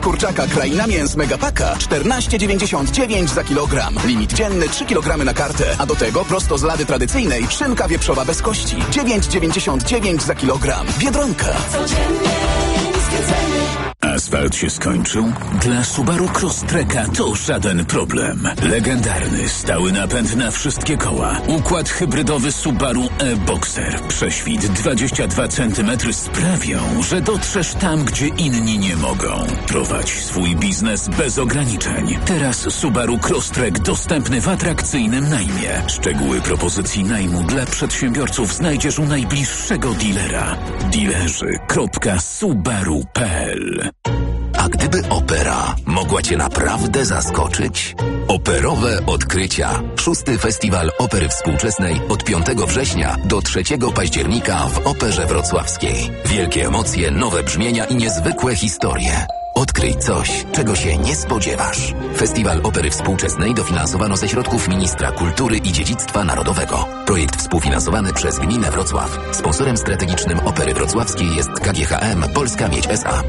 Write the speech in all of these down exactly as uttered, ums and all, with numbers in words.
Kurczaka Kraina Mięs Megapaka czternaście dziewięćdziesiąt dziewięć za kilogram. Limit dzienny trzy kilogramy na kartę. A do tego prosto z lady tradycyjnej szynka wieprzowa bez kości. dziewięć dziewięćdziesiąt dziewięć za kilogram. Biedronka. Asfalt się skończył? Dla Subaru Crosstreka to żaden problem. Legendarny, stały napęd na wszystkie koła. Układ hybrydowy Subaru e-Boxer. Prześwit dwadzieścia dwa centymetry sprawią, że dotrzesz tam, gdzie inni nie mogą. Prowadź swój biznes bez ograniczeń. Teraz Subaru Crosstrek dostępny w atrakcyjnym najmie. Szczegóły propozycji najmu dla przedsiębiorców znajdziesz u najbliższego dealera. Dealerzy kropka subaru kropka p l. A gdyby opera mogła Cię naprawdę zaskoczyć? Operowe odkrycia. Szósty Festiwal Opery Współczesnej od piątego września do trzeciego października w Operze Wrocławskiej. Wielkie emocje, nowe brzmienia i niezwykłe historie. Odkryj coś, czego się nie spodziewasz. Festiwal Opery Współczesnej dofinansowano ze środków Ministra Kultury i Dziedzictwa Narodowego. Projekt współfinansowany przez Gminę Wrocław. Sponsorem strategicznym Opery Wrocławskiej jest K G H M Polska Miedź S A.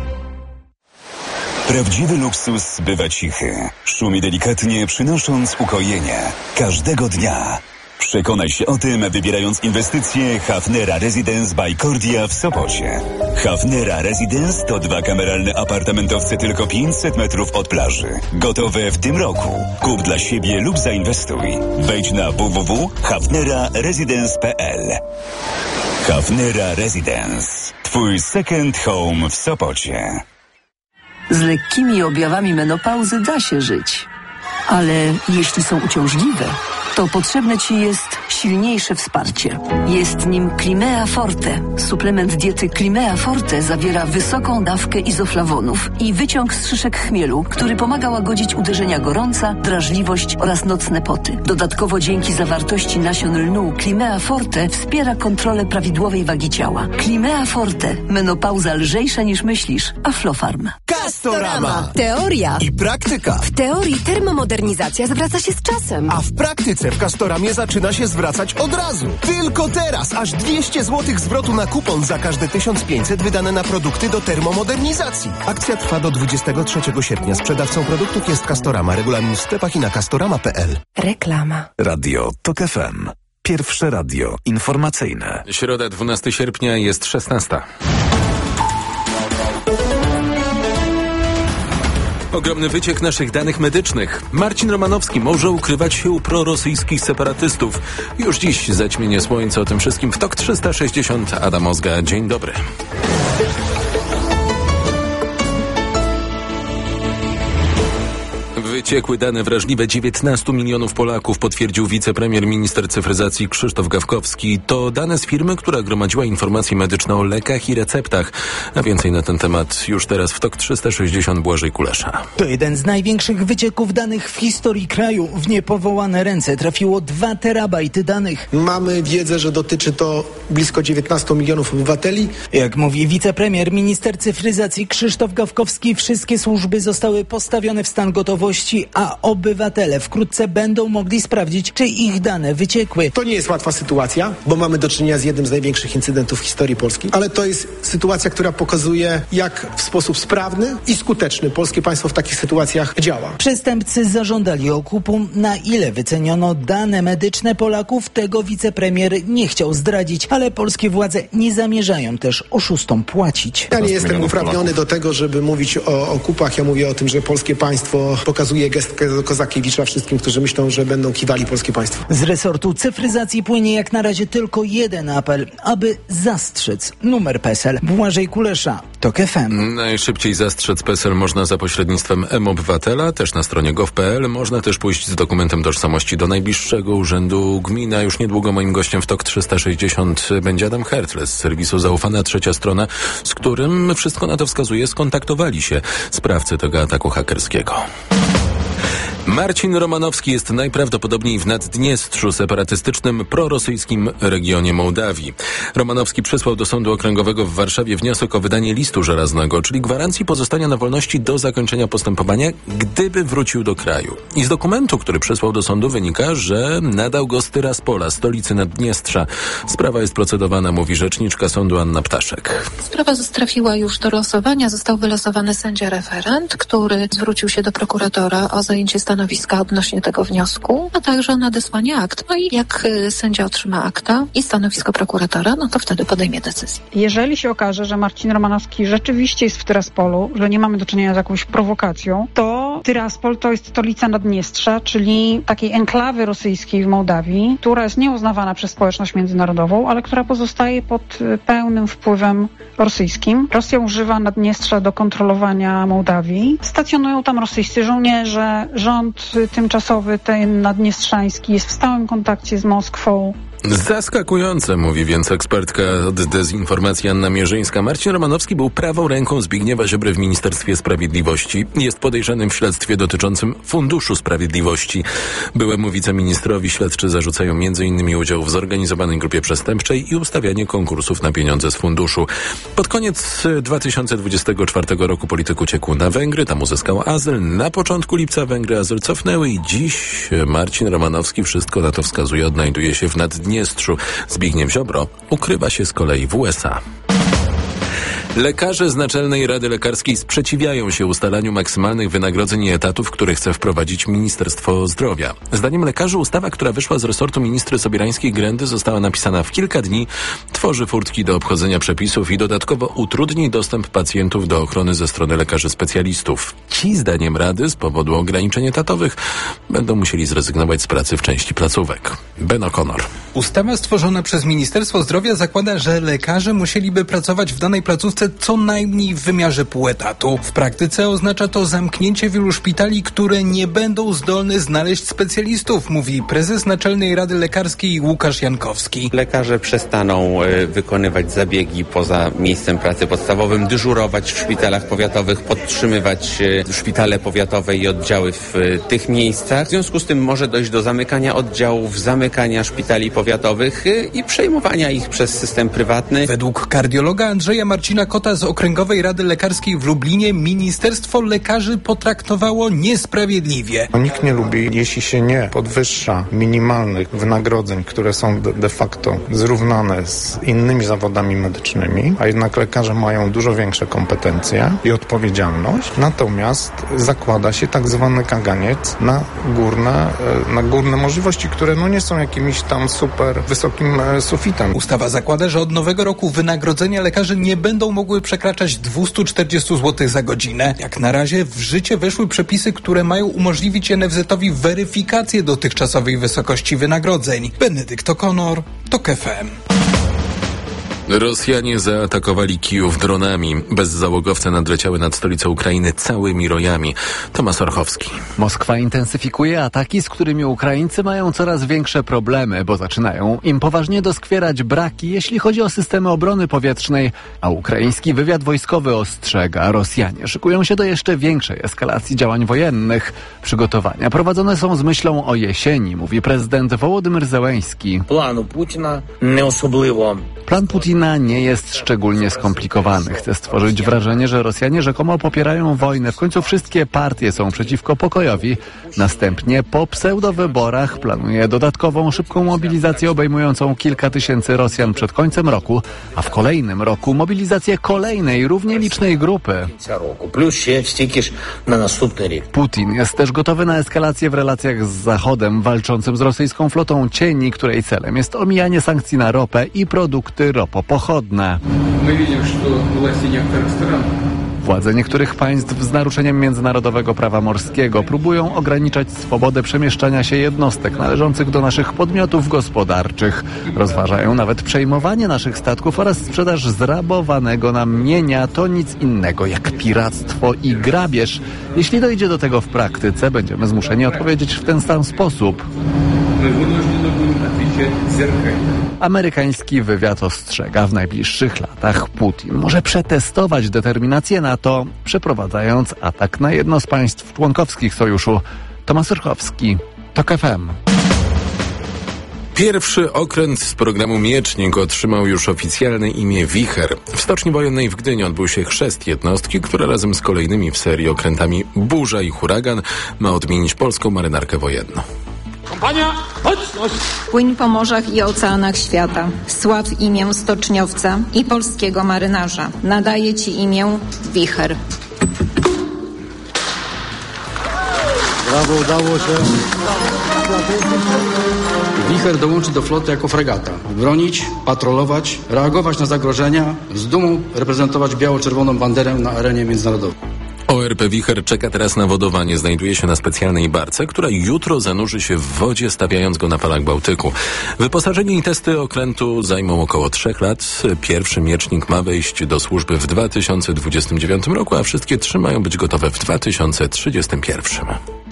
Prawdziwy luksus bywa cichy. Szumi delikatnie, przynosząc ukojenie. Każdego dnia. Przekonaj się o tym, wybierając inwestycje Hafnera Residence by Cordia w Sopocie. Hafnera Residence to dwa kameralne apartamentowce tylko pięćset metrów od plaży. Gotowe w tym roku. Kup dla siebie lub zainwestuj. Wejdź na w w w kropka hafnera residence kropka p l. Hafnera Residence. Twój second home w Sopocie. Z lekkimi objawami menopauzy da się żyć. Ale jeśli są uciążliwe, to potrzebne Ci jest silniejsze wsparcie. Jest nim Climea Forte. Suplement diety Climea Forte zawiera wysoką dawkę izoflawonów i wyciąg z szyszek chmielu, który pomaga łagodzić uderzenia gorąca, drażliwość oraz nocne poty. Dodatkowo dzięki zawartości nasion lnu Climea Forte wspiera kontrolę prawidłowej wagi ciała. Climea Forte. Menopauza lżejsza niż myślisz. Aflofarm. Castorama. Teoria I praktyka. W teorii termomodernizacja zwraca się z czasem. A w praktyce w Castoramie zaczyna się zwracać od razu. Tylko teraz aż dwieście złotych zwrotu na kupon za każde tysiąc pięćset wydane na produkty do termomodernizacji. Akcja trwa do dwudziestego trzeciego sierpnia. Sprzedawcą produktów jest Castorama. Regulamin w sklepach i na castorama kropka p l. Reklama. Radio TOK F M. Pierwsze radio informacyjne. Środa, dwunastego sierpnia, jest szesnasta. Ogromny wyciek naszych danych medycznych. Marcin Romanowski może ukrywać się u prorosyjskich separatystów. Już dziś zaćmienie słońca. O tym wszystkim w TOK trzysta sześćdziesiąt. Adam Ozga, dzień dobry. Wyciekły dane wrażliwe dziewiętnastu milionów Polaków, potwierdził wicepremier minister cyfryzacji Krzysztof Gawkowski. To dane z firmy, która gromadziła informacje medyczne o lekach i receptach. A więcej na ten temat już teraz w TOK trzysta sześćdziesiąt. Błażej Kulesza. To jeden z największych wycieków danych w historii kraju. W niepowołane ręce trafiło dwa terabajty danych. Mamy wiedzę, że dotyczy to blisko dziewiętnastu milionów obywateli. Jak mówi wicepremier minister cyfryzacji Krzysztof Gawkowski, wszystkie służby zostały postawione w stan gotowości, a obywatele wkrótce będą mogli sprawdzić, czy ich dane wyciekły. To nie jest łatwa sytuacja, bo mamy do czynienia z jednym z największych incydentów w historii Polski, ale to jest sytuacja, która pokazuje, jak w sposób sprawny i skuteczny polskie państwo w takich sytuacjach działa. Przestępcy zażądali okupu. Na ile wyceniono dane medyczne Polaków, tego wicepremier nie chciał zdradzić, ale polskie władze nie zamierzają też oszustom płacić. Ja nie jestem uprawniony do tego, żeby mówić o okupach. Ja mówię o tym, że polskie państwo pokazuje gestkę do Kozakiewicza wszystkim, którzy myślą, że będą kiwali polskie państwo. Z resortu cyfryzacji płynie jak na razie tylko jeden apel, aby zastrzec numer P E S E L. Błażej Kulesza, TOK F M. Najszybciej zastrzec P E S E L można za pośrednictwem M-Obywatela, też na stronie gov kropka p l. Można też pójść z dokumentem tożsamości do najbliższego urzędu gmina. Już niedługo moim gościem w TOK trzysta sześćdziesiąt będzie Adam Hertle z serwisu Zaufana Trzecia Strona, z którym wszystko na to wskazuje, skontaktowali się sprawcy tego ataku hakerskiego. Marcin Romanowski jest najprawdopodobniej w Naddniestrzu, separatystycznym, prorosyjskim regionie Mołdawii. Romanowski przesłał do Sądu Okręgowego w Warszawie wniosek o wydanie listu żelaznego, czyli gwarancji pozostania na wolności do zakończenia postępowania, gdyby wrócił do kraju. I z dokumentu, który przesłał do sądu, wynika, że nadał go z Tyraspola, stolicy Naddniestrza. Sprawa jest procedowana, mówi rzeczniczka sądu Anna Ptaszek. Sprawa trafiła już do losowania. Został wylosowany sędzia referent, który zwrócił się do prokuratora o zajęcie stanowiska odnośnie tego wniosku, a także o nadesłanie akt. No i jak sędzia otrzyma akta i stanowisko prokuratora, no to wtedy podejmie decyzję. Jeżeli się okaże, że Marcin Romanowski rzeczywiście jest w Tyraspolu, że nie mamy do czynienia z jakąś prowokacją, to Tyraspol to jest stolica Naddniestrza, czyli takiej enklawy rosyjskiej w Mołdawii, która jest nieuznawana przez społeczność międzynarodową, ale która pozostaje pod pełnym wpływem rosyjskim. Rosja używa Naddniestrza do kontrolowania Mołdawii. Stacjonują tam rosyjscy żołnierze. Rząd tymczasowy, ten naddniestrzański, jest w stałym kontakcie z Moskwą. Zaskakujące, mówi więc ekspertka od dezinformacji Anna Mierzyńska. Marcin Romanowski był prawą ręką Zbigniewa Ziobry w Ministerstwie Sprawiedliwości. Jest podejrzanym w śledztwie dotyczącym Funduszu Sprawiedliwości. Byłemu wiceministrowi śledczy zarzucają m in udział w zorganizowanej grupie przestępczej i ustawianie konkursów na pieniądze z funduszu. Pod koniec dwa tysiące dwudziestego czwartego roku polityk uciekł na Węgry, tam uzyskał azyl. Na początku lipca Węgry azyl cofnęły i dziś Marcin Romanowski, wszystko na to wskazuje, odnajduje się w Naddniestrzu. Zbigniew Ziobro ukrywa się z kolei w U S A. Lekarze z Naczelnej Rady Lekarskiej sprzeciwiają się ustalaniu maksymalnych wynagrodzeń i etatów, które chce wprowadzić Ministerstwo Zdrowia. Zdaniem lekarzy ustawa, która wyszła z resortu ministry Sobierańskiej-Grendy, została napisana w kilka dni, tworzy furtki do obchodzenia przepisów i dodatkowo utrudni dostęp pacjentów do ochrony ze strony lekarzy specjalistów. Ci, zdaniem Rady, z powodu ograniczeń etatowych będą musieli zrezygnować z pracy w części placówek. Ben O'Connor. Ustawa stworzona przez Ministerstwo Zdrowia zakłada, że lekarze musieliby pracować w danej placówce co najmniej w wymiarze pół etatu. W praktyce oznacza to zamknięcie wielu szpitali, które nie będą zdolne znaleźć specjalistów, mówi prezes Naczelnej Rady Lekarskiej Łukasz Jankowski. Lekarze przestaną y, wykonywać zabiegi poza miejscem pracy podstawowym, dyżurować w szpitalach powiatowych, podtrzymywać y, szpitale powiatowe i oddziały w y, tych miejscach. W związku z tym może dojść do zamykania oddziałów, zamykania szpitali powiatowych y, i przejmowania ich przez system prywatny. Według kardiologa Andrzeja Marcina Kota z Okręgowej Rady Lekarskiej w Lublinie Ministerstwo Lekarzy potraktowało niesprawiedliwie. Nikt nie lubi, jeśli się nie podwyższa minimalnych wynagrodzeń, które są de, de facto zrównane z innymi zawodami medycznymi, a jednak lekarze mają dużo większe kompetencje i odpowiedzialność. Natomiast zakłada się tak zwany kaganiec na górne, na górne możliwości, które no nie są jakimiś tam super wysokim sufitem. Ustawa zakłada, że od nowego roku wynagrodzenia lekarzy nie będą mogły przekraczać dwieście czterdzieści złotych za godzinę. Jak na razie w życie weszły przepisy, które mają umożliwić N F Z-owi weryfikację dotychczasowej wysokości wynagrodzeń. Benedykt O'Connor, TOK F M. Rosjanie zaatakowali Kijów dronami. Bezzałogowce nadleciały nad stolicą Ukrainy całymi rojami. Tomasz Orchowski. Moskwa intensyfikuje ataki, z którymi Ukraińcy mają coraz większe problemy, bo zaczynają im poważnie doskwierać braki, jeśli chodzi o systemy obrony powietrznej, a ukraiński wywiad wojskowy ostrzega. Rosjanie szykują się do jeszcze większej eskalacji działań wojennych. Przygotowania prowadzone są z myślą o jesieni, mówi prezydent Wołodymyr Zełenski. Planu Putina nie osobliwo. Plan Putina nie jest szczególnie skomplikowany. Chce stworzyć wrażenie, że Rosjanie rzekomo popierają wojnę. W końcu wszystkie partie są przeciwko pokojowi. Następnie po pseudowyborach planuje dodatkową, szybką mobilizację obejmującą kilka tysięcy Rosjan przed końcem roku, a w kolejnym roku mobilizację kolejnej, równie licznej grupy. Putin jest też gotowy na eskalację w relacjach z Zachodem, walczącym z rosyjską flotą cieni, której celem jest omijanie sankcji na ropę i produkty ropopochodne. Władze niektórych państw z naruszeniem międzynarodowego prawa morskiego próbują ograniczać swobodę przemieszczania się jednostek należących do naszych podmiotów gospodarczych. Rozważają nawet przejmowanie naszych statków oraz sprzedaż zrabowanego nam mienia. To nic innego jak piractwo i grabież. Jeśli dojdzie do tego w praktyce, będziemy zmuszeni odpowiedzieć w ten sam sposób. Amerykański wywiad ostrzega, w najbliższych latach Putin może przetestować determinację NATO, przeprowadzając atak na jedno z państw członkowskich sojuszu. Tomasz Rychowski, TOK F M. Pierwszy okręt z programu Miecznik otrzymał już oficjalne imię Wicher. W Stoczni Wojennej w Gdyni odbył się chrzest jednostki, która razem z kolejnymi w serii okrętami Burza i Huragan ma odmienić polską marynarkę wojenną. Kompania, mocność! Płyń po morzach i oceanach świata. Sław imię stoczniowca i polskiego marynarza. Nadaje ci imię Wicher. Brawo, udało się. Wicher dołączy do floty jako fregata. Bronić, patrolować, reagować na zagrożenia, z dumą reprezentować biało-czerwoną banderę na arenie międzynarodowej. O R P Wicher czeka teraz na wodowanie. Znajduje się na specjalnej barce, która jutro zanurzy się w wodzie, stawiając go na falach Bałtyku. Wyposażenie i testy okrętu zajmą około trzech lat. Pierwszy Miecznik ma wejść do służby w dwa tysiące dwudziestym dziewiątym roku, a wszystkie trzy mają być gotowe w dwa tysiące trzydziestym pierwszym.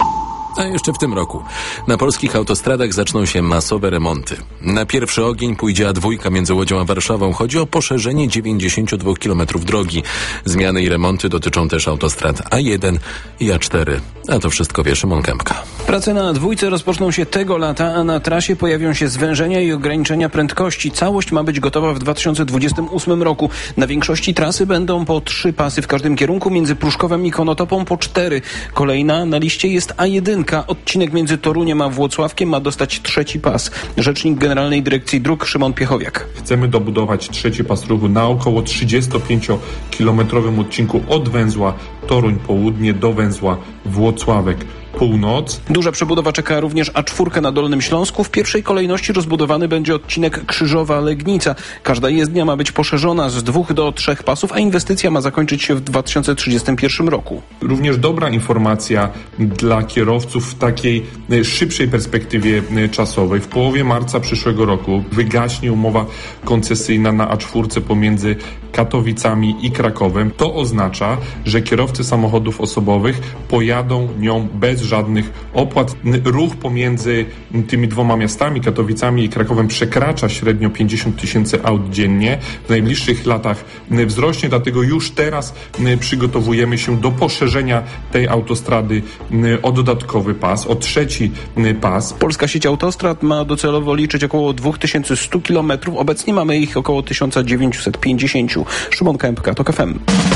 A jeszcze w tym roku na polskich autostradach zaczną się masowe remonty. Na pierwszy ogień pójdzie A dwa między Łodzią a Warszawą. Chodzi o poszerzenie dziewięćdziesiąt dwa kilometrów drogi. Zmiany i remonty dotyczą też autostrad A jeden i A cztery. A to wszystko wie Szymon Kępka. Prace na dwójce rozpoczną się tego lata, a na trasie pojawią się zwężenia i ograniczenia prędkości. Całość ma być gotowa w dwa tysiące dwudziestym ósmym roku. Na większości trasy będą po trzy pasy w każdym kierunku, między Pruszkowem i Konotopą po cztery. Kolejna na liście jest A jeden. Odcinek między Toruniem a Włocławkiem ma dostać trzeci pas. Rzecznik Generalnej Dyrekcji Dróg Szymon Piechowiak. Chcemy dobudować trzeci pas ruchu na około trzydziestopięciokilometrowym odcinku od węzła Toruń Południe do węzła Włocławek Północ. Duża przebudowa czeka również A cztery na Dolnym Śląsku. W pierwszej kolejności rozbudowany będzie odcinek Krzyżowa-Legnica. Każda jezdnia ma być poszerzona z dwóch do trzech pasów, a inwestycja ma zakończyć się w dwa tysiące trzydziestym pierwszym roku. Również dobra informacja dla kierowców w takiej szybszej perspektywie czasowej. W połowie marca przyszłego roku wygaśnie umowa koncesyjna na A cztery pomiędzy Katowicami i Krakowem. To oznacza, że kierowcy samochodów osobowych pojadą nią bez żadnych opłat. Ruch pomiędzy tymi dwoma miastami, Katowicami i Krakowem, przekracza średnio pięćdziesiąt tysięcy aut dziennie. W najbliższych latach wzrośnie, dlatego już teraz przygotowujemy się do poszerzenia tej autostrady o dodatkowy pas, o trzeci pas. Polska sieć autostrad ma docelowo liczyć około dwa tysiące sto kilometrów. Obecnie mamy ich około tysiąc dziewięćset pięćdziesiąt. Szymon Kępka, TOK F M.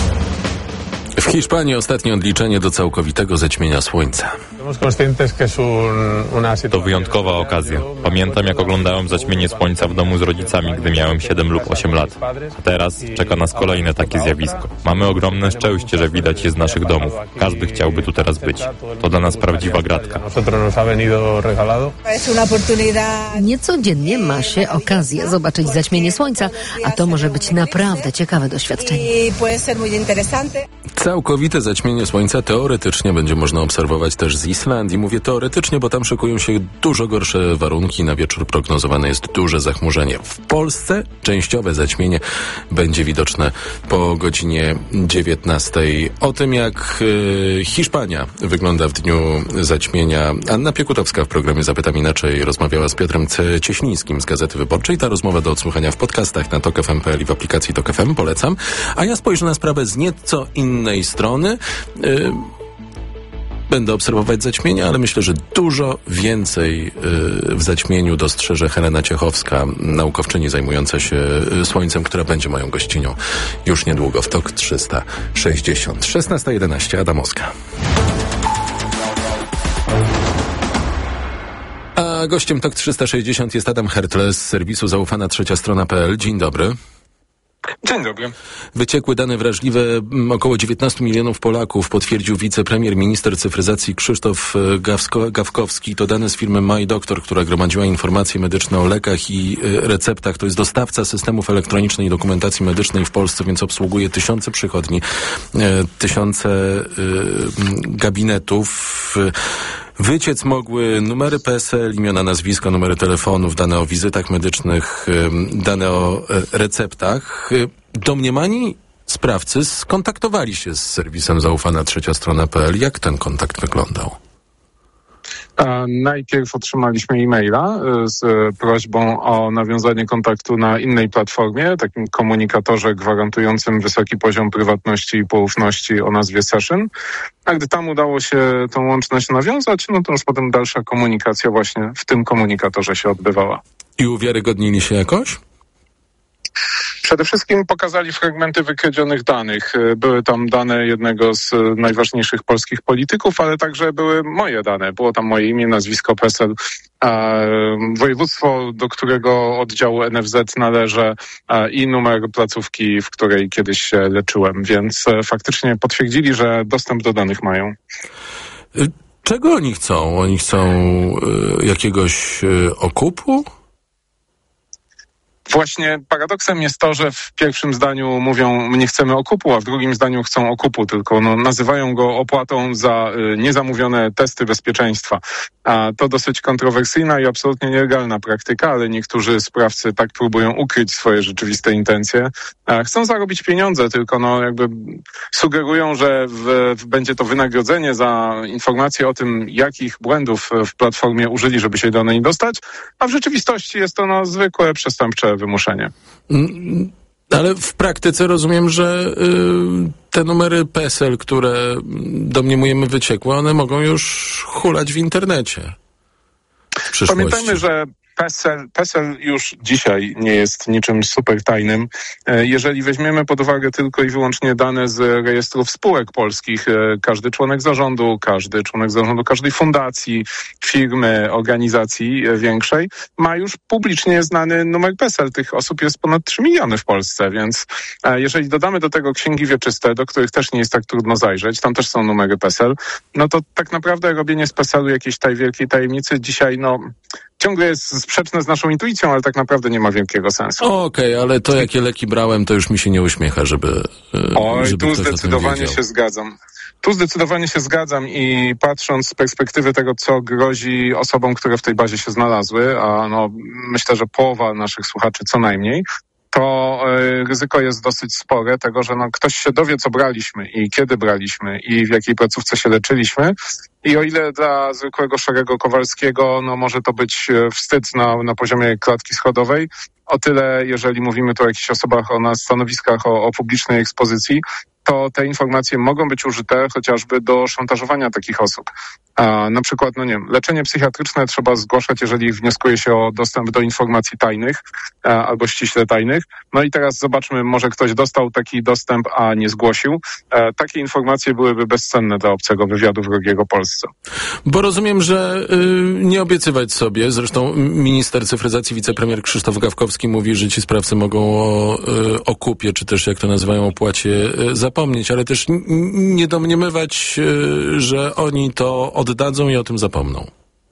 W Hiszpanii ostatnie odliczenie do całkowitego zaćmienia słońca. To wyjątkowa okazja. Pamiętam, jak oglądałem zaćmienie słońca w domu z rodzicami, gdy miałem siedem lub osiem lat. A teraz czeka nas kolejne takie zjawisko. Mamy ogromne szczęście, że widać je z naszych domów. Każdy chciałby tu teraz być. To dla nas prawdziwa gratka. Niecodziennie ma się okazję zobaczyć zaćmienie słońca, a to może być naprawdę ciekawe doświadczenie. Całkowite zaćmienie słońca teoretycznie będzie można obserwować też z Islandii. Mówię teoretycznie, bo tam szykują się dużo gorsze warunki. Na wieczór prognozowane jest duże zachmurzenie. W Polsce częściowe zaćmienie będzie widoczne po godzinie dziewiętnastej. O tym, jak y, Hiszpania wygląda w dniu zaćmienia, Anna Piekutowska w programie Zapytam Inaczej rozmawiała z Piotrem C. Cieślińskim z Gazety Wyborczej. Ta rozmowa do odsłuchania w podcastach na tok f m kropka p l i w aplikacji Tok F M. Polecam. A ja spojrzę na sprawę z nieco innej strony. Y, Będę obserwować zaćmienie, ale myślę, że dużo więcej y, w zaćmieniu dostrzeże Helena Ciechowska, naukowczyni zajmująca się y, Słońcem, która będzie moją gościnią już niedługo w Tok trzysta sześćdziesiąt. szesnasta jedenaście, Adamowska. A gościem Tok trzysta sześćdziesiąt jest Adam Hertle z serwisu zaufana trzecia strona kropka p l. Dzień dobry. Dzień dobry. Wyciekły dane wrażliwe około dziewiętnastu milionów Polaków potwierdził wicepremier, minister cyfryzacji Krzysztof Gawsko- Gawkowski. To dane z firmy MyDoktor, która gromadziła informacje medyczne o lekach i y, receptach. To jest dostawca systemów elektronicznej dokumentacji medycznej w Polsce, więc obsługuje tysiące przychodni, y, tysiące y, gabinetów. Y, Wyciec mogły numery P E S E L, imiona, nazwiska, numery telefonów, dane o wizytach medycznych, dane o receptach. Domniemani sprawcy skontaktowali się z serwisem zaufana trzecia strona kropka p l. Jak ten kontakt wyglądał? Najpierw otrzymaliśmy e-maila z prośbą o nawiązanie kontaktu na innej platformie, takim komunikatorze gwarantującym wysoki poziom prywatności i poufności o nazwie Session. A gdy tam udało się tą łączność nawiązać, no to już potem dalsza komunikacja właśnie w tym komunikatorze się odbywała. I uwiarygodnili się jakoś? Przede wszystkim pokazali fragmenty wykradzionych danych. Były tam dane jednego z najważniejszych polskich polityków, ale także były moje dane. Było tam moje imię, nazwisko, PESEL, województwo, do którego oddziału N F Z należę i numer placówki, w której kiedyś się leczyłem. Więc faktycznie potwierdzili, że dostęp do danych mają. Czego oni chcą? Oni chcą jakiegoś okupu? Właśnie paradoksem jest to, że w pierwszym zdaniu mówią, my nie chcemy okupu, a w drugim zdaniu chcą okupu, tylko no, nazywają go opłatą za y, niezamówione testy bezpieczeństwa. A to dosyć kontrowersyjna i absolutnie nielegalna praktyka, ale niektórzy sprawcy tak próbują ukryć swoje rzeczywiste intencje. A chcą zarobić pieniądze, tylko no jakby sugerują, że w, w, będzie to wynagrodzenie za informacje o tym, jakich błędów w platformie użyli, żeby się do niej dostać, a w rzeczywistości jest to no, zwykłe przestępcze wymuszenie. Ale w praktyce rozumiem, że y, te numery PESEL, które domniemujemy wyciekłe, one mogą już hulać w internecie w przyszłości. Pamiętajmy, że PESEL, PESEL już dzisiaj nie jest niczym super tajnym. Jeżeli weźmiemy pod uwagę tylko i wyłącznie dane z rejestrów spółek polskich, każdy członek zarządu, każdy członek zarządu każdej fundacji, firmy, organizacji większej ma już publicznie znany numer PESEL. Tych osób jest ponad trzy miliony w Polsce, więc jeżeli dodamy do tego księgi wieczyste, do których też nie jest tak trudno zajrzeć, tam też są numery PESEL, no to tak naprawdę robienie z PESEL-u jakiejś tej wielkiej tajemnicy dzisiaj, no ciągle jest sprzeczne z naszą intuicją, ale tak naprawdę nie ma wielkiego sensu. Okej, okay, ale to jakie leki brałem, to już mi się nie uśmiecha, żeby Oj, żeby tu zdecydowanie się zgadzam. Tu zdecydowanie się zgadzam i patrząc z perspektywy tego, co grozi osobom, które w tej bazie się znalazły, a no myślę, że połowa naszych słuchaczy co najmniej, to ryzyko jest dosyć spore tego, że no ktoś się dowie, co braliśmy i kiedy braliśmy i w jakiej placówce się leczyliśmy. I o ile dla zwykłego szarego Kowalskiego no może to być wstyd na, na poziomie klatki schodowej, o tyle jeżeli mówimy tu o jakichś osobach, o na stanowiskach, o, o publicznej ekspozycji, to te informacje mogą być użyte chociażby do szantażowania takich osób. A na przykład, no nie wiem, leczenie psychiatryczne trzeba zgłaszać, jeżeli wnioskuje się o dostęp do informacji tajnych a, albo ściśle tajnych. No i teraz zobaczmy, może ktoś dostał taki dostęp, a nie zgłosił. E, takie informacje byłyby bezcenne dla obcego wywiadu wrogiego Polsce. Bo rozumiem, że y, nie obiecywać sobie, zresztą minister cyfryzacji, wicepremier Krzysztof Gawkowski mówi, że ci sprawcy mogą o y, okupie, czy też jak to nazywają, opłacie y, zapomnieć, ale też n- nie domniemywać, y, że oni to oddadzą i o tym zapomną.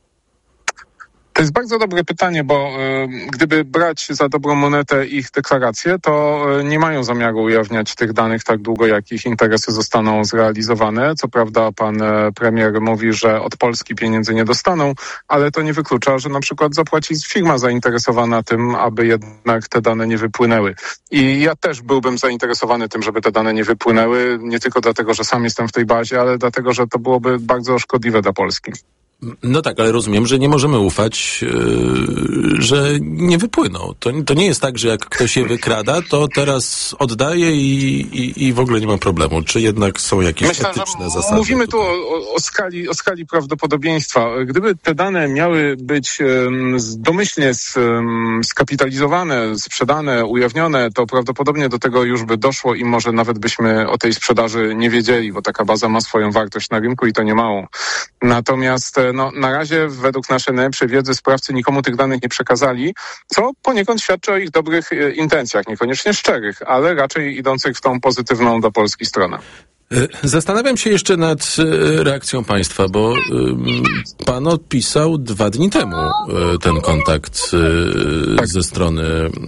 To jest bardzo dobre pytanie, bo y, gdyby brać za dobrą monetę ich deklaracje, to y, nie mają zamiaru ujawniać tych danych tak długo, jak ich interesy zostaną zrealizowane. Co prawda pan y, premier mówi, że od Polski pieniędzy nie dostaną, ale to nie wyklucza, że na przykład zapłaci firma zainteresowana tym, aby jednak te dane nie wypłynęły. I ja też byłbym zainteresowany tym, żeby te dane nie wypłynęły, nie tylko dlatego, że sam jestem w tej bazie, ale dlatego, że to byłoby bardzo szkodliwe dla Polski. No tak, ale rozumiem, że nie możemy ufać, yy, że nie wypłyną. To, to nie jest tak, że jak ktoś je wykrada, to teraz oddaje i, i, i w ogóle nie ma problemu. Czy jednak są jakieś Myślę, etyczne że zasady? Mówimy tu o, o, skali, o skali prawdopodobieństwa. Gdyby te dane miały być um, domyślnie um, skapitalizowane, sprzedane, ujawnione, to prawdopodobnie do tego już by doszło i może nawet byśmy o tej sprzedaży nie wiedzieli, bo taka baza ma swoją wartość na rynku i to nie małą. Natomiast no, na razie według naszej najlepszej wiedzy sprawcy nikomu tych danych nie przekazali, co poniekąd świadczy o ich dobrych intencjach, niekoniecznie szczerych, ale raczej idących w tą pozytywną dla Polski stronę. Zastanawiam się jeszcze nad reakcją państwa, bo pan odpisał dwa dni temu ten kontakt tak. ze strony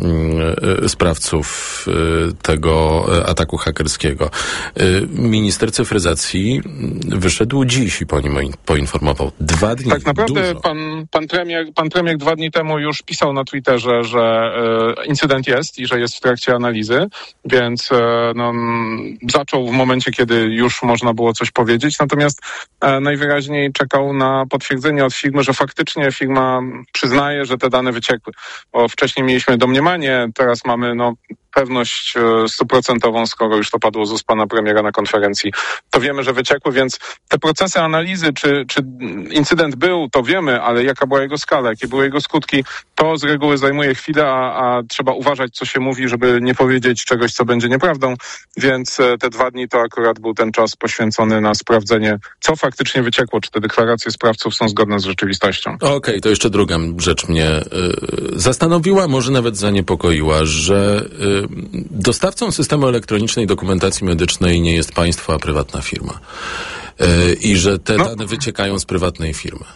sprawców tego ataku hakerskiego. Minister cyfryzacji wyszedł dziś i po nim poinformował. Dwa dni. Tak naprawdę pan, pan, premier, pan premier dwa dni temu już pisał na Twitterze, że incydent jest i że jest w trakcie analizy, więc no, zaczął w momencie, kiedy wtedy już można było coś powiedzieć, natomiast e, najwyraźniej czekał na potwierdzenie od firmy, że faktycznie firma przyznaje, że te dane wyciekły. Bo wcześniej mieliśmy domniemanie, teraz mamy no pewność stuprocentową, skoro już to padło z ust pana premiera na konferencji, to wiemy, że wyciekły, więc te procesy analizy, czy, czy incydent był, to wiemy, ale jaka była jego skala, jakie były jego skutki, to z reguły zajmuje chwilę, a, a trzeba uważać, co się mówi, żeby nie powiedzieć czegoś, co będzie nieprawdą, więc te dwa dni to akurat był ten czas poświęcony na sprawdzenie, co faktycznie wyciekło, czy te deklaracje sprawców są zgodne z rzeczywistością. Okej, okay, to jeszcze druga rzecz mnie y, zastanowiła, może nawet zaniepokoiła, że y, dostawcą systemu elektronicznej dokumentacji medycznej nie jest państwo, a prywatna firma. Yy, I że te no. dane wyciekają z prywatnej firmy.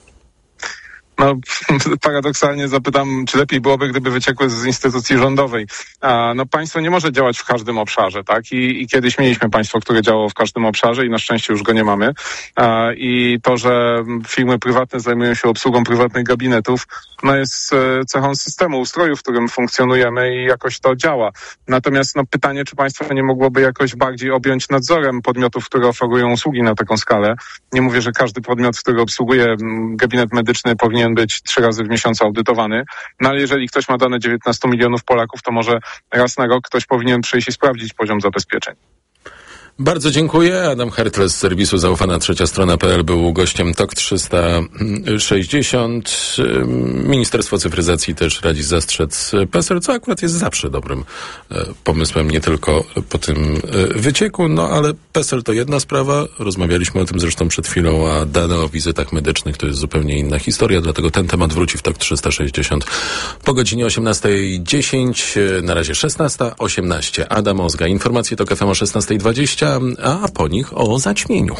No, paradoksalnie zapytam, czy lepiej byłoby, gdyby wyciekły z instytucji rządowej. A, no, państwo nie może działać w każdym obszarze, tak? I, i kiedyś mieliśmy państwo, które działało w każdym obszarze i na szczęście już go nie mamy. A, I to, że firmy prywatne zajmują się obsługą prywatnych gabinetów, no jest cechą systemu, ustroju, w którym funkcjonujemy i jakoś to działa. Natomiast no, pytanie, czy państwo nie mogłoby jakoś bardziej objąć nadzorem podmiotów, które oferują usługi na taką skalę. Nie mówię, że każdy podmiot, który obsługuje gabinet medyczny, powinien być trzy razy w miesiącu audytowany, no ale jeżeli ktoś ma dane dziewiętnastu milionów Polaków, to może raz na rok ktoś powinien przyjść i sprawdzić poziom zabezpieczeń. Bardzo dziękuję. Adam Hertle z serwisu zaufana trzecia strona kropka p l był gościem T O K trzysta sześćdziesiąt. Ministerstwo Cyfryzacji też radzi zastrzec P E S E L, co akurat jest zawsze dobrym pomysłem, nie tylko po tym wycieku, no ale P E S E L to jedna sprawa, rozmawialiśmy o tym zresztą przed chwilą, a dane o wizytach medycznych to jest zupełnie inna historia, dlatego ten temat wróci w T O K trzysta sześćdziesiąt po godzinie osiemnasta dziesięć, na razie szesnasta osiemnaście. Adam Ozga, informacje T O K F M o szesnasta dwadzieścia, a po nich o zaćmieniu.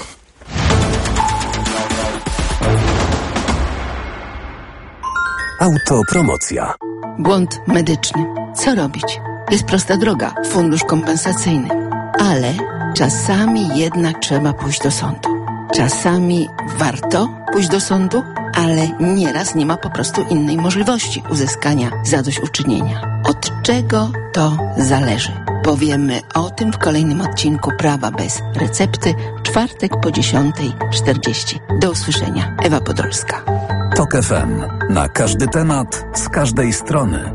Autopromocja. Błąd medyczny. Co robić? Jest prosta droga. Fundusz kompensacyjny. Ale czasami jednak trzeba pójść do sądu. Czasami warto pójść do sądu, ale nieraz nie ma po prostu innej możliwości uzyskania zadośćuczynienia. Od czego to zależy? Powiemy o tym w kolejnym odcinku Prawa bez recepty, w czwartek po dziesiątej czterdzieści. Do usłyszenia. Ewa Podolska. T O K F M. Na każdy temat, z każdej strony.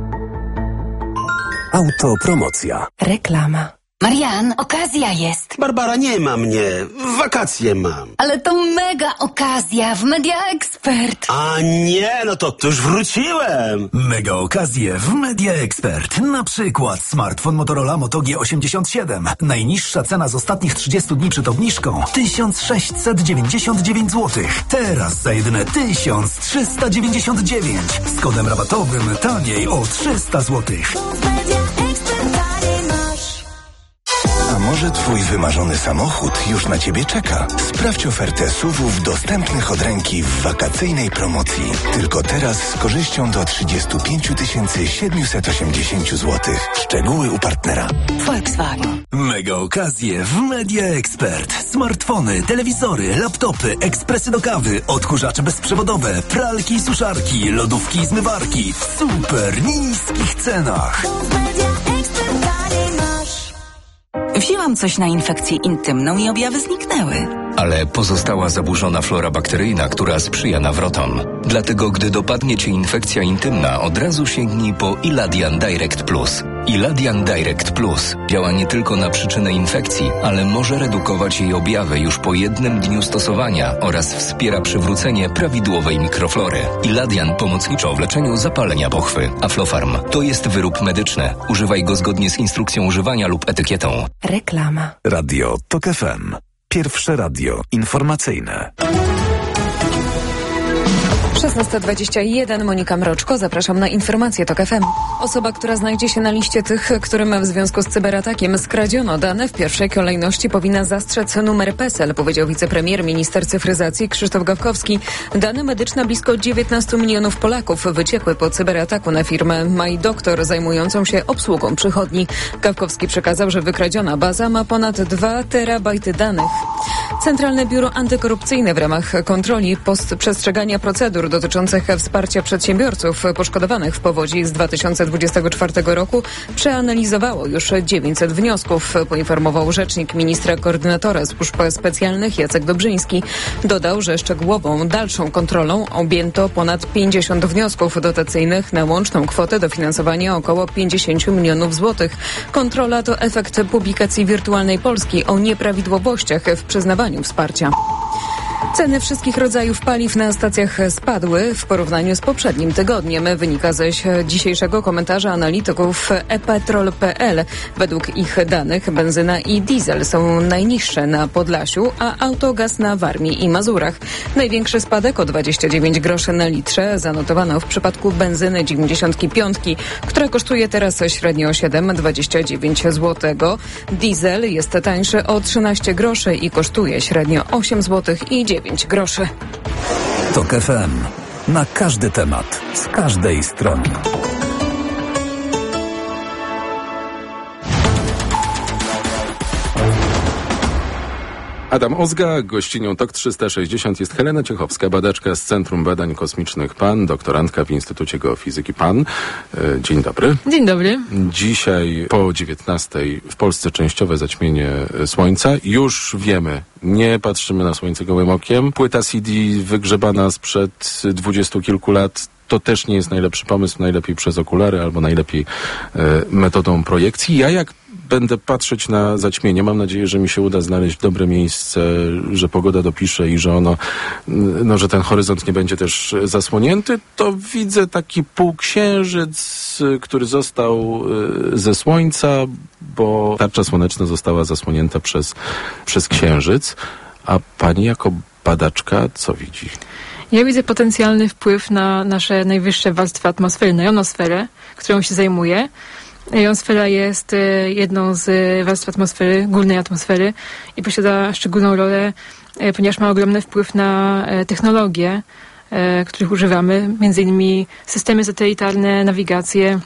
Autopromocja. Reklama. Marian, okazja jest. Barbara, nie ma mnie. Wakacje mam. Ale to mega okazja w Media Expert. A nie, no to, to już wróciłem. Mega okazje w Media Expert. Na przykład smartfon Motorola Moto G osiemdziesiąt siedem. Najniższa cena z ostatnich trzydziestu dni przed obniżką tysiąc sześćset dziewięćdziesiąt dziewięć złotych. Teraz za jedyne tysiąc trzysta dziewięćdziesiąt dziewięć. Z kodem rabatowym taniej o trzysta złotych. A może twój wymarzony samochód już na ciebie czeka? Sprawdź ofertę S U V-ów dostępnych od ręki w wakacyjnej promocji. Tylko teraz z korzyścią do trzydzieści pięć tysięcy siedemset osiemdziesiąt złotych. Szczegóły u partnera. Volkswagen. Mega okazje w Media Expert. Smartfony, telewizory, laptopy, ekspresy do kawy, odkurzacze bezprzewodowe, pralki i suszarki, lodówki i zmywarki w super niskich cenach. Wzięłam coś na infekcję intymną i objawy zniknęły. Ale pozostała zaburzona flora bakteryjna, która sprzyja nawrotom. Dlatego, gdy dopadnie cię infekcja intymna, od razu sięgnij po Iladian Direct Plus. Iladian Direct Plus działa nie tylko na przyczynę infekcji, ale może redukować jej objawy już po jednym dniu stosowania oraz wspiera przywrócenie prawidłowej mikroflory. Iladian pomocniczo w leczeniu zapalenia pochwy. Aflofarm to jest wyrób medyczny. Używaj go zgodnie z instrukcją używania lub etykietą. Reklama. Radio T O K F M. Pierwsze radio informacyjne. szesnasta dwadzieścia jeden, Monika Mroczko, zapraszam na informacje T O K F M. Osoba, która znajdzie się na liście tych, którym w związku z cyberatakiem skradziono dane, w pierwszej kolejności powinna zastrzec numer P E S E L, powiedział wicepremier, minister cyfryzacji Krzysztof Gawkowski. Dane medyczne blisko dziewiętnastu milionów Polaków wyciekły po cyberataku na firmę MyDoktor zajmującą się obsługą przychodni. Gawkowski przekazał, że wykradziona baza ma ponad dwa terabajty danych. Centralne Biuro Antykorupcyjne w ramach kontroli post przestrzegania procedur faktur dotyczących wsparcia przedsiębiorców poszkodowanych w powodzi z dwa tysiące dwudziestego czwartego roku przeanalizowało już dziewięćset wniosków, poinformował rzecznik ministra koordynatora służb specjalnych Jacek Dobrzyński. Dodał, że szczegółową dalszą kontrolą objęto ponad pięćdziesiąt wniosków dotacyjnych na łączną kwotę dofinansowania około pięćdziesiąt milionów złotych. Kontrola to efekt publikacji Wirtualnej Polski o nieprawidłowościach w przyznawaniu wsparcia. Ceny wszystkich rodzajów paliw na stacjach spadły w porównaniu z poprzednim tygodniem. Wynika ze dzisiejszego komentarza analityków e petrol kropka pe el. Według ich danych benzyna i diesel są najniższe na Podlasiu, a autogaz na Warmii i Mazurach. Największy spadek o dwadzieścia dziewięć groszy na litrze zanotowano w przypadku benzyny dziewięćdziesiąt pięć, która kosztuje teraz średnio siedem przecinek dwadzieścia dziewięć złotego. Diesel jest tańszy o trzynaście groszy i kosztuje średnio osiem złotych i dziewięć groszy. Tok F M. Na każdy temat, z każdej strony. Adam Ozga, gościnią Tok trzysta sześćdziesiąt jest Helena Ciechowska, badaczka z Centrum Badań Kosmicznych P A N, doktorantka w Instytucie Geofizyki P A N. Dzień dobry. Dzień dobry. Dzisiaj po dziewiętnastej w Polsce częściowe zaćmienie Słońca. Już wiemy, nie patrzymy na Słońce gołym okiem. Płyta C D wygrzebana sprzed dwudziestu kilku lat to też nie jest najlepszy pomysł, najlepiej przez okulary albo najlepiej e, metodą projekcji. Ja jak będę patrzeć na zaćmienie, mam nadzieję, że mi się uda znaleźć dobre miejsce, że pogoda dopisze i że ono, no, że ten horyzont nie będzie też zasłonięty, to widzę taki półksiężyc, który został ze Słońca, bo tarcza słoneczna została zasłonięta przez, przez księżyc. A pani jako badaczka co widzi? Ja widzę potencjalny wpływ na nasze najwyższe warstwy atmosfery, na jonosferę, którą się zajmuję. Jonosfera jest jedną z warstw atmosfery, górnej atmosfery i posiada szczególną rolę, ponieważ ma ogromny wpływ na technologie, których używamy, między innymi systemy satelitarne, nawigację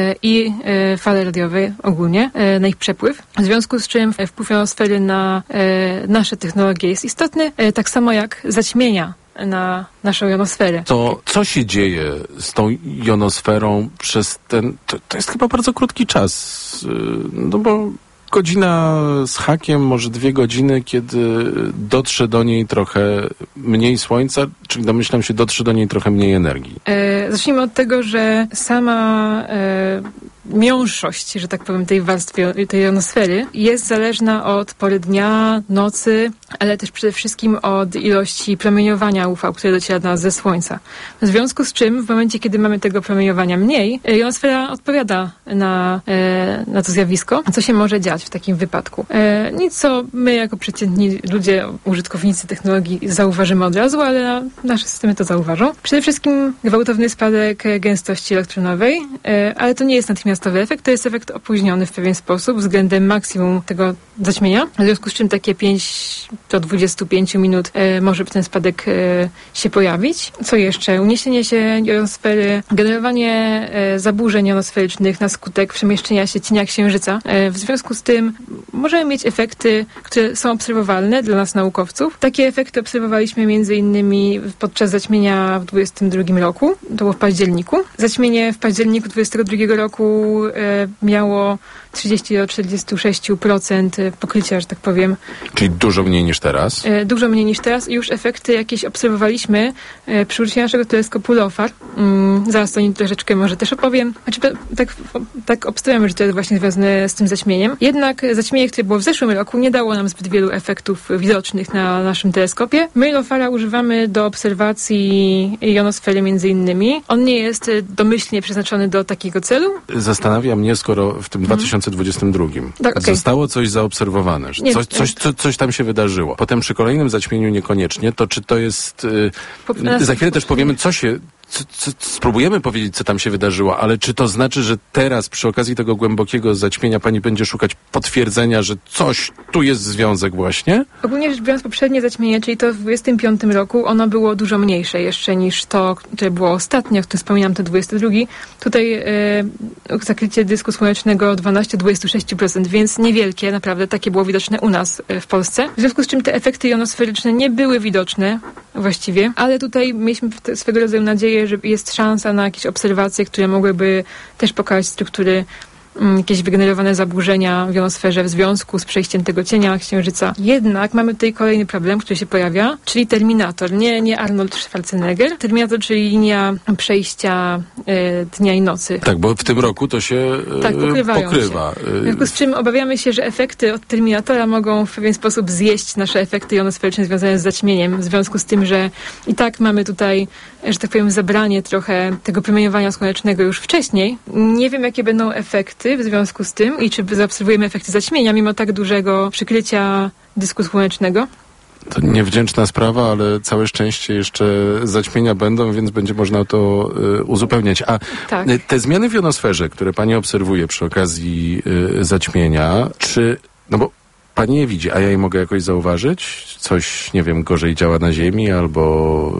i fale radiowe ogólnie, na ich przepływ. W związku z czym wpływ jonosfery na nasze technologie jest istotny, tak samo jak zaćmienia na naszą jonosferę. To co się dzieje z tą jonosferą przez ten... To, to jest chyba bardzo krótki czas, no bo godzina z hakiem, może dwie godziny, kiedy dotrze do niej trochę mniej słońca, czyli domyślam się, dotrze do niej trochę mniej energii. E, zacznijmy od tego, że sama e, miąższość, że tak powiem, tej warstwy, tej jonosfery jest zależna od pory dnia, nocy, ale też przede wszystkim od ilości promieniowania U V, które dociera do nas ze Słońca. W związku z czym w momencie, kiedy mamy tego promieniowania mniej, jonosfera odpowiada na, e, na to zjawisko. Co się może dziać w takim wypadku? E, nic, co my jako przeciętni ludzie, użytkownicy technologii zauważymy od razu, ale nasze systemy to zauważą. Przede wszystkim gwałtowny spadek gęstości elektronowej, e, ale to nie jest natychmiastowy efekt, to jest efekt opóźniony w pewien sposób względem maksimum tego zaćmienia, w związku z czym takie pięć do dwudziestu pięciu minut e, może ten spadek e, się pojawić. Co jeszcze? Uniesienie się jonosfery, generowanie e, zaburzeń jonosferycznych na skutek przemieszczenia się cienia księżyca. E, w związku z tym możemy mieć efekty, które są obserwowalne dla nas naukowców. Takie efekty obserwowaliśmy między innymi podczas zaćmienia w dwudziestym drugim roku, to było w październiku. Zaćmienie w październiku dwudziestego drugiego roku e, miało trzydzieści do trzydziestu sześciu procent pokrycia, że tak powiem. Czyli dużo mniej niż teraz? E, dużo mniej niż teraz i już efekty jakieś obserwowaliśmy e, przy użyciu naszego teleskopu LOFAR. Mm, zaraz o nim troszeczkę może też opowiem. Znaczy, tak, tak obstawiamy, że to jest właśnie związane z tym zaćmieniem. Jednak zaćmienie, które było w zeszłym roku, nie dało nam zbyt wielu efektów widocznych na naszym teleskopie. My LOFARa używamy do obserwacji jonosfery między innymi. On nie jest domyślnie przeznaczony do takiego celu. Zastanawia mnie, skoro w tym dwa tysiące dwudziestym drugim tak, okay. zostało coś zaobserwowane, że nie, coś, coś, co, coś tam się wydarzyło. Potem przy kolejnym zaćmieniu niekoniecznie, to czy to jest... Yy, za chwilę też powiemy, co się... Co, co, spróbujemy powiedzieć, co tam się wydarzyło, ale czy to znaczy, że teraz przy okazji tego głębokiego zaćmienia pani będzie szukać potwierdzenia, że coś, tu jest związek właśnie? Ogólnie rzecz biorąc, poprzednie zaćmienie, czyli to w dwudziestym piątym roku, ono było dużo mniejsze jeszcze niż to, które było ostatnio, o którym wspominam, to dwudziesty drugi. Tutaj e, zakrycie dysku słonecznego dwanaście do dwudziestu sześciu procent, więc niewielkie, naprawdę takie było widoczne u nas e, w Polsce. W związku z czym te efekty jonosferyczne nie były widoczne właściwie, ale tutaj mieliśmy swego rodzaju nadzieję, że jest szansa na jakieś obserwacje, które mogłyby też pokazać struktury, jakieś wygenerowane zaburzenia w jonosferze w związku z przejściem tego cienia Księżyca. Jednak mamy tutaj kolejny problem, który się pojawia, czyli Terminator. Nie, nie Arnold Schwarzenegger. Terminator, czyli linia przejścia e, dnia i nocy. Tak, bo w tym roku to się e, tak, pokrywają pokrywa. Się. W związku z czym obawiamy się, że efekty od Terminatora mogą w pewien sposób zjeść nasze efekty jonosferyczne związane z zaćmieniem. W związku z tym, że i tak mamy tutaj, że tak powiem, zabranie trochę tego promieniowania słonecznego już wcześniej. Nie wiem, jakie będą efekty w związku z tym i czy zaobserwujemy efekty zaćmienia mimo tak dużego przykrycia dysku słonecznego. To niewdzięczna sprawa, ale całe szczęście jeszcze zaćmienia będą, więc będzie można to y, uzupełniać. A tak. te zmiany w jonosferze, które pani obserwuje przy okazji y, zaćmienia, czy... No bo pani je widzi, a ja je mogę jakoś zauważyć? Coś, nie wiem, gorzej działa na Ziemi albo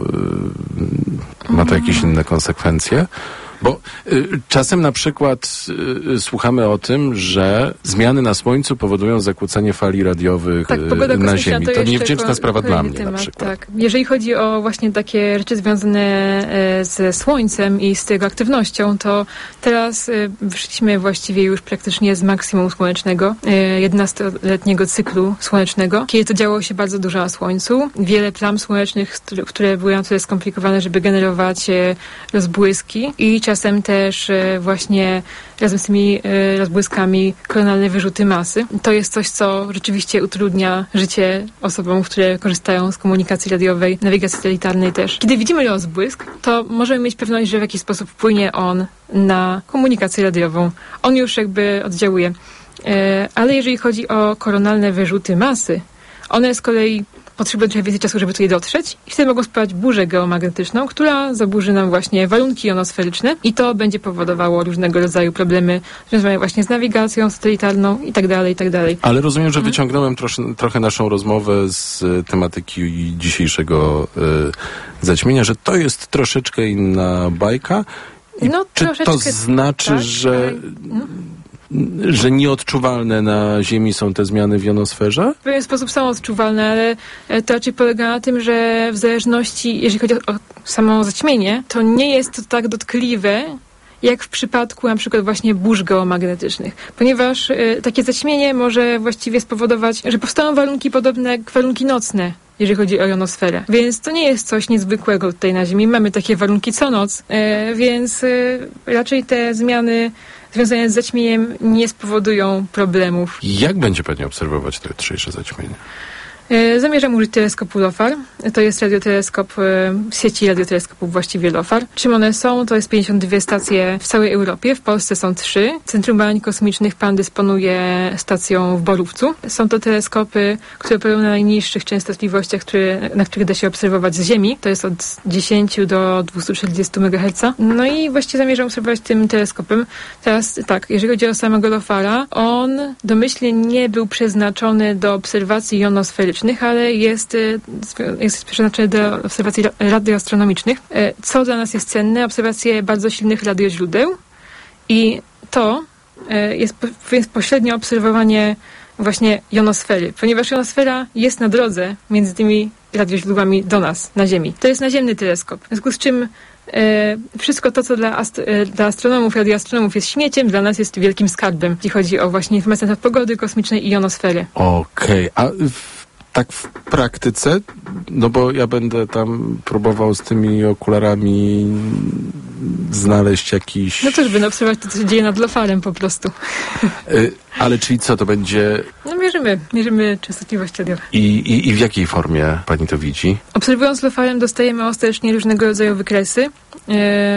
y, ma to jakieś inne konsekwencje? Bo y, czasem na przykład y, słuchamy o tym, że zmiany na Słońcu powodują zakłócenie fali radiowych tak, y, na Ziemi. To, to niewdzięczna sprawa dla mnie temat, na przykład. Tak. Jeżeli chodzi o właśnie takie rzeczy związane e, ze Słońcem i z jego aktywnością, to teraz e, wyszliśmy właściwie już praktycznie z maksimum słonecznego, e, jedenastoletniego cyklu słonecznego, kiedy to działo się bardzo dużo na Słońcu. Wiele plam słonecznych, które były na tyle skomplikowane, żeby generować e, rozbłyski i czasem też e, właśnie razem z tymi e, rozbłyskami koronalne wyrzuty masy. To jest coś, co rzeczywiście utrudnia życie osobom, które korzystają z komunikacji radiowej, nawigacji satelitarnej też. Kiedy widzimy rozbłysk, to możemy mieć pewność, że w jakiś sposób wpłynie on na komunikację radiową. On już jakby oddziałuje. E, ale jeżeli chodzi o koronalne wyrzuty masy, one z kolei potrzebują trochę więcej czasu, żeby tutaj dotrzeć i wtedy mogą spowodować burzę geomagnetyczną, która zaburzy nam właśnie warunki jonosferyczne i to będzie powodowało różnego rodzaju problemy związane właśnie z nawigacją satelitarną i tak dalej, i tak dalej. Ale rozumiem, że wyciągnąłem trosz, trochę naszą rozmowę z tematyki dzisiejszego y, zaćmienia, że to jest troszeczkę inna bajka. I no, czy to znaczy, tak, że... No. że nieodczuwalne na Ziemi są te zmiany w jonosferze? W pewien sposób są odczuwalne, ale to raczej polega na tym, że w zależności, jeżeli chodzi o, o samo zaćmienie, to nie jest to tak dotkliwe, jak w przypadku na przykład właśnie burz geomagnetycznych. Ponieważ y, takie zaćmienie może właściwie spowodować, że powstaną warunki podobne jak warunki nocne, jeżeli chodzi o jonosferę. Więc to nie jest coś niezwykłego tutaj na Ziemi. Mamy takie warunki co noc, y, więc y, raczej te zmiany związane z zaćmieniem nie spowodują problemów. Jak będzie pani obserwować to jutrzejsze zaćmienie? Zamierzam użyć teleskopu LOFAR. To jest radioteleskop w sieci radioteleskopów właściwie LOFAR. Czym one są? To jest pięćdziesiąt dwie stacje w całej Europie. W Polsce są trzy. Centrum Badań Kosmicznych P A N dysponuje stacją w Borówcu. Są to teleskopy, które operują na najniższych częstotliwościach, które, na których da się obserwować z Ziemi. To jest od dziesięć do dwieście czterdzieści megaherców. No i właściwie zamierzam obserwować tym teleskopem. Teraz tak, jeżeli chodzi o samego LOFARa, on domyślnie nie był przeznaczony do obserwacji jonosferycznych, ale jest, jest przeznaczony do obserwacji radioastronomicznych, co dla nas jest cenne, obserwacje bardzo silnych radioźródeł i to jest pośrednie obserwowanie właśnie jonosfery, ponieważ jonosfera jest na drodze między tymi radioźródłami do nas, na Ziemi. To jest naziemny teleskop, w związku z czym E, wszystko to, co dla, ast- e, dla astronomów, radioastronomów jest śmieciem, dla nas jest wielkim skarbem, jeśli chodzi o właśnie informacje na temat pogody kosmicznej i jonosfery. Okej, okay. A w, tak w praktyce, no bo ja będę tam próbował z tymi okularami znaleźć jakiś... No też będę obserwować to, co się dzieje nad LOFARem po prostu. Y, ale czyli co, to będzie... No mierzymy, mierzymy częstotliwość radiową. I, i, I w jakiej formie pani to widzi? Obserwując LOFARem dostajemy ostatecznie różnego rodzaju wykresy, yy,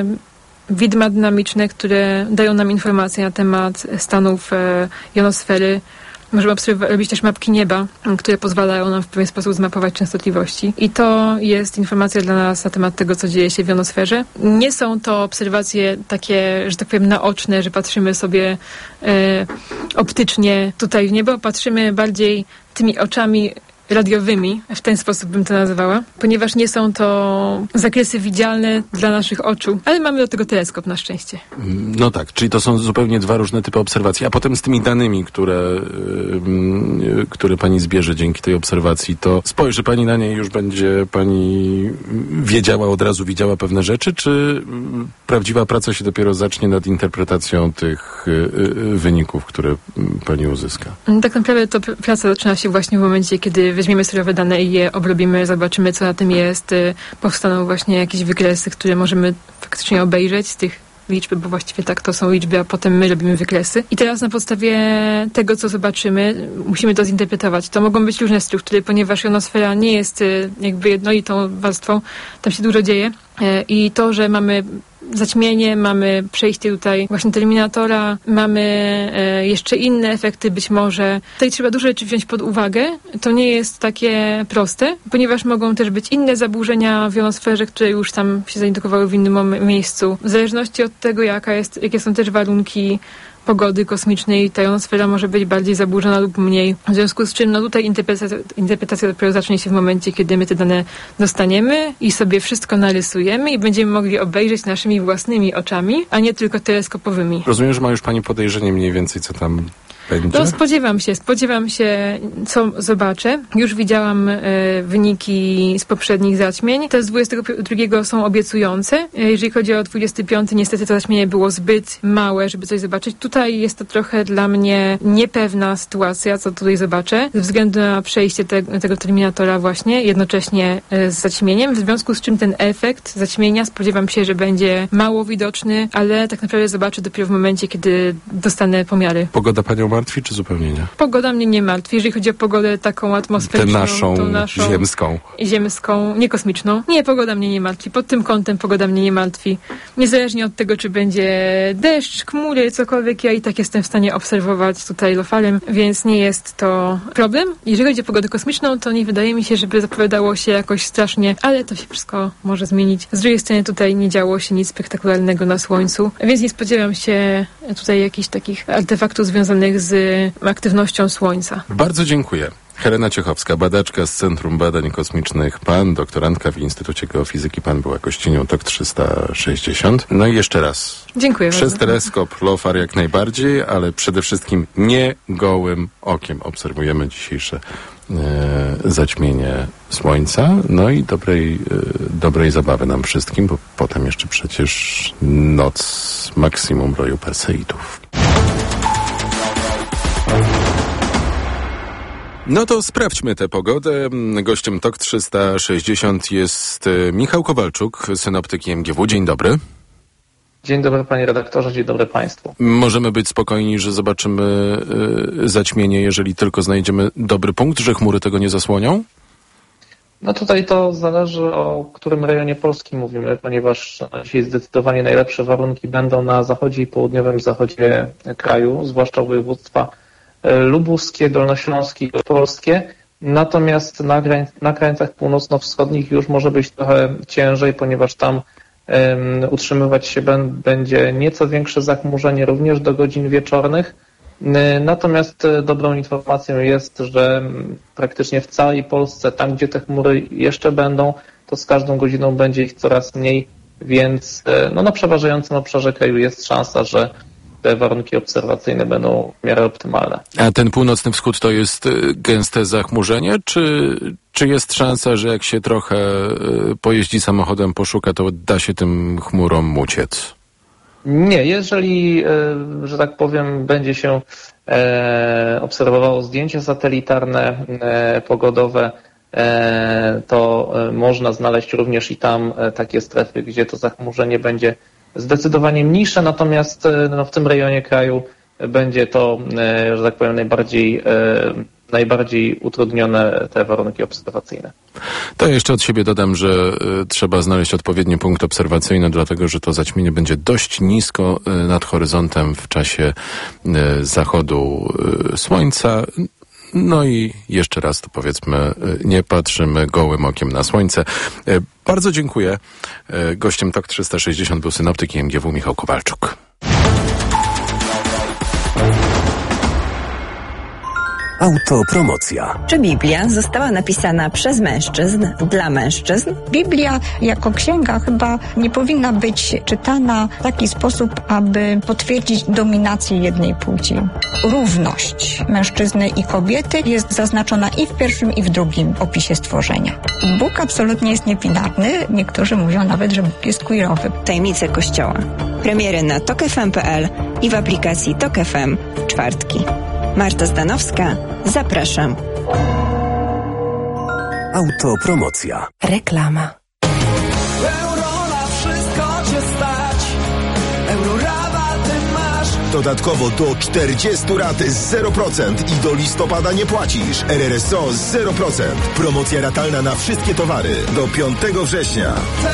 widma dynamiczne, które dają nam informacje na temat stanów yy, jonosfery. Możemy robić też mapki nieba, które pozwalają nam w pewien sposób zmapować częstotliwości. I to jest informacja dla nas na temat tego, co dzieje się w jonosferze. Nie są to obserwacje takie, że tak powiem, naoczne, że patrzymy sobie e, optycznie tutaj w niebo. Patrzymy bardziej tymi oczami radiowymi, w ten sposób bym to nazwała, ponieważ nie są to zakresy widzialne dla naszych oczu, ale mamy do tego teleskop na szczęście. No tak, czyli to są zupełnie dwa różne typy obserwacji, a potem z tymi danymi, które, yy, które pani zbierze dzięki tej obserwacji, to spojrzy pani na nie i już będzie pani wiedziała, od razu widziała pewne rzeczy, czy prawdziwa praca się dopiero zacznie nad interpretacją tych yy, wyników, które pani uzyska? Tak naprawdę to pr- praca zaczyna się właśnie w momencie, kiedy weźmiemy surowe dane i je obrobimy, zobaczymy, co na tym jest, yy, powstaną właśnie jakieś wykresy, które możemy faktycznie obejrzeć z tych liczby, bo właściwie tak to są liczby, a potem my robimy wykresy. I teraz na podstawie tego, co zobaczymy, musimy to zinterpretować. To mogą być różne struktury, ponieważ jonosfera nie jest jakby jednolitą warstwą, tam się dużo dzieje. I to, że mamy zaćmienie, mamy przejście tutaj właśnie terminatora, mamy e, jeszcze inne efekty być może. Tutaj trzeba dużo rzeczy wziąć pod uwagę. To nie jest takie proste, ponieważ mogą też być inne zaburzenia w jonosferze, które już tam się zaindukowały w innym mom- miejscu. W zależności od tego, jaka jest, jakie są też warunki pogody kosmicznej, ta jonosfera może być bardziej zaburzona lub mniej. W związku z czym no tutaj interpretacja, interpretacja dopiero zacznie się w momencie, kiedy my te dane dostaniemy i sobie wszystko narysujemy i będziemy mogli obejrzeć naszymi własnymi oczami, a nie tylko teleskopowymi. Rozumiem, że ma już pani podejrzenie mniej więcej, co tam będzie? No spodziewam się, spodziewam się, co zobaczę. Już widziałam e, wyniki z poprzednich zaćmień. Te z dwudziestego drugiego są obiecujące. E, jeżeli chodzi o dwudziesty piąty, niestety to zaćmienie było zbyt małe, żeby coś zobaczyć. Tutaj jest to trochę dla mnie niepewna sytuacja, co tutaj zobaczę, ze względu na przejście te, tego terminatora właśnie, jednocześnie e, z zaćmieniem, w związku z czym ten efekt zaćmienia spodziewam się, że będzie mało widoczny, ale tak naprawdę zobaczę dopiero w momencie, kiedy dostanę pomiary. Pogoda panią martwi, czy zupełnie nie? Pogoda mnie nie martwi. Jeżeli chodzi o pogodę taką atmosferyczną, Tę naszą, tą naszą ziemską. Ziemską, nie kosmiczną. Nie, pogoda mnie nie martwi. Pod tym kątem pogoda mnie nie martwi. Niezależnie od tego, czy będzie deszcz, chmury, cokolwiek, ja i tak jestem w stanie obserwować tutaj lofalem, więc nie jest to problem. Jeżeli chodzi o pogodę kosmiczną, to nie wydaje mi się, żeby zapowiadało się jakoś strasznie, ale to się wszystko może zmienić. Z drugiej strony tutaj nie działo się nic spektakularnego na Słońcu, więc nie spodziewam się tutaj jakichś takich artefaktów związanych z aktywnością Słońca. Bardzo dziękuję. Helena Ciechowska, badaczka z Centrum Badań Kosmicznych P A N, doktorantka w Instytucie Geofizyki P A N, była gościnią T O K trzysta sześćdziesiąt. No i jeszcze raz. Dziękuję Przez bardzo. teleskop LOFAR jak najbardziej, ale przede wszystkim nie gołym okiem obserwujemy dzisiejsze e, zaćmienie Słońca. No i dobrej, e, dobrej zabawy nam wszystkim, bo potem jeszcze przecież noc maksimum roju Perseidów. No to sprawdźmy tę pogodę. Gościem T O K trzysta sześćdziesiąt jest Michał Kowalczuk, synoptyk I M G W. Dzień dobry. Dzień dobry panie redaktorze, dzień dobry państwu. Możemy być spokojni, że zobaczymy y, zaćmienie, jeżeli tylko znajdziemy dobry punkt, że chmury tego nie zasłonią? No tutaj to zależy, o którym rejonie Polski mówimy, ponieważ dzisiaj zdecydowanie najlepsze warunki będą na zachodzie i południowym zachodzie kraju, zwłaszcza województwa lubuskie, dolnośląskie i opolskie. Natomiast na, grań- na krańcach północno-wschodnich już może być trochę ciężej, ponieważ tam um, utrzymywać się b- będzie nieco większe zachmurzenie również do godzin wieczornych. Natomiast dobrą informacją jest, że praktycznie w całej Polsce, tam gdzie te chmury jeszcze będą, to z każdą godziną będzie ich coraz mniej, więc no, na przeważającym obszarze kraju jest szansa, że te warunki obserwacyjne będą w miarę optymalne. A ten północny wschód to jest gęste zachmurzenie, czy, czy jest szansa, że jak się trochę pojeździ samochodem, poszuka, to da się tym chmurom uciec? Nie, jeżeli, że tak powiem, będzie się obserwowało zdjęcia satelitarne, pogodowe, to można znaleźć również i tam takie strefy, gdzie to zachmurzenie będzie zdecydowanie mniejsze, natomiast no, w tym rejonie kraju będzie to, że tak powiem, najbardziej, najbardziej utrudnione te warunki obserwacyjne. To jeszcze od siebie dodam, że y, trzeba znaleźć odpowiedni punkt obserwacyjny, dlatego że to zaćmienie będzie dość nisko y, nad horyzontem w czasie y, zachodu y, słońca. No i jeszcze raz to powiedzmy, y, nie patrzymy gołym okiem na słońce. Y, bardzo dziękuję. Y, gościem T O K trzysta sześćdziesiąt był synoptyk I M G W Michał Kowalczuk. Autopromocja. Czy Biblia została napisana przez mężczyzn, dla mężczyzn? Biblia jako księga chyba nie powinna być czytana w taki sposób, aby potwierdzić dominację jednej płci. Równość mężczyzny i kobiety jest zaznaczona i w pierwszym, i w drugim opisie stworzenia. Bóg absolutnie jest niebinarny. Niektórzy mówią nawet, że Bóg jest queerowy. Tajemnice Kościoła. Premiery na tok f m kropka p l i w aplikacji Tok F M w czwartki. Marta Zdanowska, zapraszam. Autopromocja. Reklama. Euro na wszystko cię stać. Eurorabaty masz. Dodatkowo do czterdziestu rat z zero procent i do listopada nie płacisz. R R S O z zero procent. Promocja ratalna na wszystkie towary do piątego września.